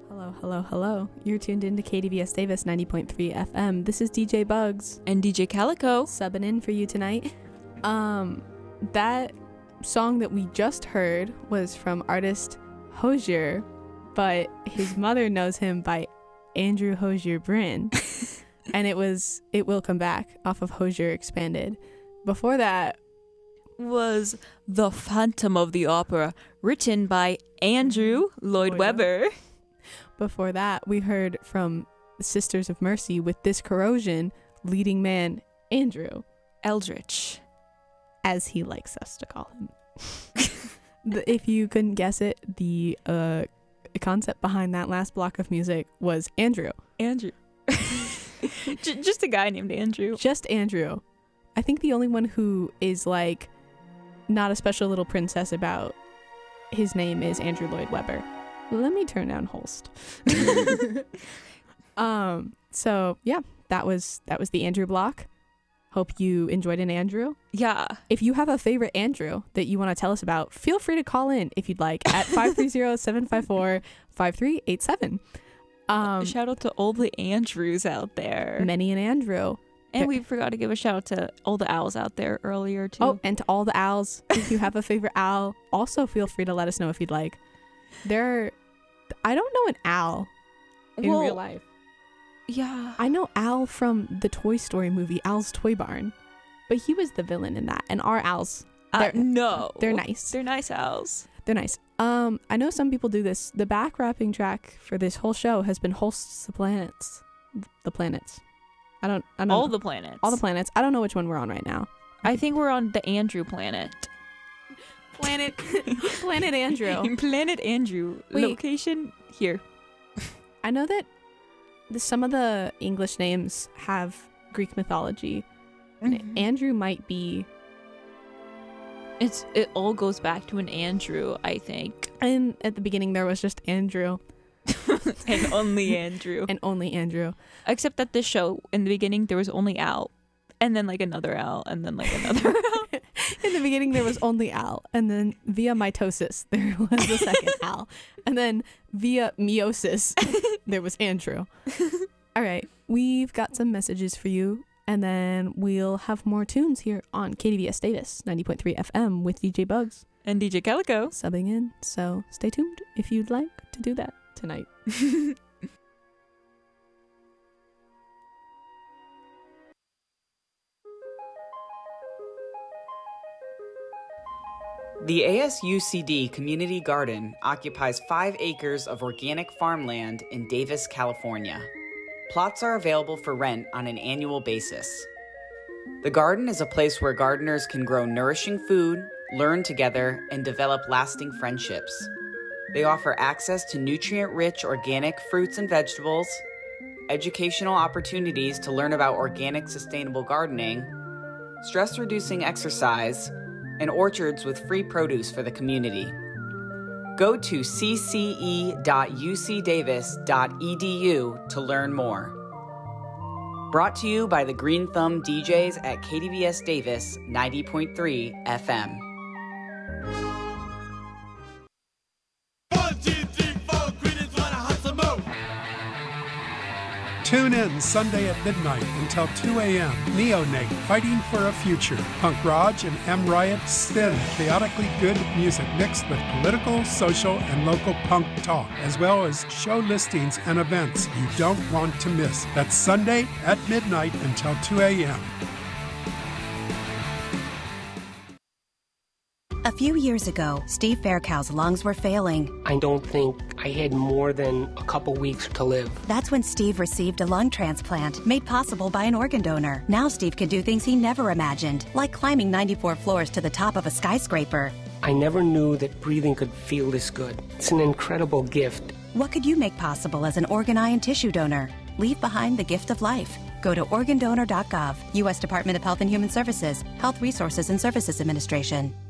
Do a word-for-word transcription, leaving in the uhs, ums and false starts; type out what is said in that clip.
Hello, hello, hello. You're tuned into K D V S Davis ninety point three F M. This is D J Bugs. And D J Calico. Subbing in for you tonight. Um, that song that we just heard was from artist Hozier, but his mother knows him by Andrew Hozier Bryn. And it was It Will Come Back off of Hozier Expanded. Before that was The Phantom of the Opera, written by Andrew Lloyd Webber. Before that, we heard from Sisters of Mercy with This Corrosion, leading man Andrew Eldritch, as he likes us to call him. the, if you couldn't guess it, the uh, concept behind that last block of music was Andrew. Andrew. J- just a guy named Andrew. Just Andrew. I think the only one who is like not a special little princess about his name is Andrew Lloyd Webber. Let me turn down Holst. um. So yeah, that was that was the Andrew block. Hope you enjoyed an Andrew. Yeah. If you have a favorite Andrew that you want to tell us about, feel free to call in if you'd like at five three zero, seven five four, five three eight seven. Um, shout out to all the Andrews out there. Many an Andrew. And there- we forgot to give a shout out to all the owls out there earlier too. Oh, and to all the owls, if you have a favorite owl, also feel free to let us know if you'd like. There are, I don't know an owl in well, real life. Yeah. I know Al from the Toy Story movie, Al's Toy Barn, but he was the villain in that. And our owls, Uh, they're, no. they're nice. They're nice owls. They're nice. Um, I know some people do this. The back wrapping track for this whole show has been Holst's The Planets. The Planets. I don't, I don't All know. the planets. All the planets. I don't know which one we're on right now. I think we're on the Andrew planet. Planet, Planet Andrew. Planet Andrew. Wait. Location here. I know that the, some of the English names have Greek mythology. Mhm. Andrew might be, It's it all goes back to an Andrew, I think. and at the beginning there was just Andrew And only Andrew. and only Andrew. Except that this show, in the beginning, there was only Al. And then like another Al. And then like another Al. In the beginning there was only Al, and then via mitosis there was the second Al, and then via meiosis there was Andrew. All right, we've got some messages for you, and then we'll have more tunes here on K D V S Davis ninety point three F M with D J Bugs And D J Calico. subbing in, so stay tuned if you'd like to do that tonight. The A S U C D Community Garden occupies five acres of organic farmland in Davis, California. Plots are available for rent on an annual basis. The garden is a place where gardeners can grow nourishing food, learn together, and develop lasting friendships. They offer access to nutrient-rich organic fruits and vegetables, educational opportunities to learn about organic sustainable gardening, stress-reducing exercise, and orchards with free produce for the community. Go to c c e dot u c davis dot e d u to learn more. Brought to you by the Green Thumb D Js at K D V S Davis ninety point three F M. Tune in Sunday at midnight until two a.m. Neonate, Fighting for a Future. Punk Raj and M. Riot spin chaotically good music mixed with political, social, and local punk talk, as well as show listings and events you don't want to miss. That's Sunday at midnight until two a.m. A few years ago, Steve Faircow's lungs were failing. I don't think I had more than a couple weeks to live. That's when Steve received a lung transplant made possible by an organ donor. Now Steve can do things he never imagined, like climbing ninety-four floors to the top of a skyscraper. I never knew that breathing could feel this good. It's an incredible gift. What could you make possible as an organ, eye, and tissue donor? Leave behind the gift of life. Go to organ donor dot gov, U S Department of Health and Human Services, Health Resources and Services Administration.